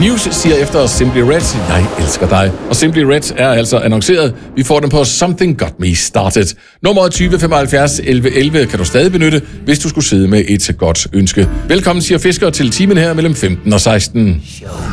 News siger efter Simply Red, jeg elsker dig. Og Simply Red er altså annonceret. Vi får den på Something Got Me Started. Nummeret 2075 11 11 kan du stadig benytte, hvis du skulle sidde med et godt ønske. Velkommen, siger Fisker, til timen her mellem 15 og 16.